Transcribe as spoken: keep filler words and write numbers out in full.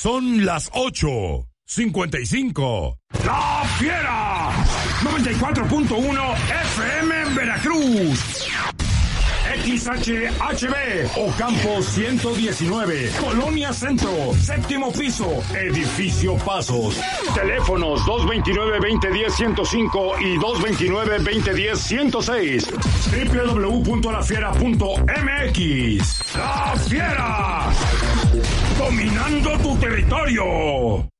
Son las ocho cincuenta y cinco. ¡La Fiera! noventa y cuatro punto uno F M en Veracruz. X H H B, Ocampo ciento diecinueve, Colonia Centro, séptimo piso, Edificio Pasos. Teléfonos dos veintinueve, veinte diez, ciento cinco y dos veintinueve, veinte diez, ciento seis. doble u doble u doble u punto la fiera punto m x. ¡La Fiera! Dominando tu territorio.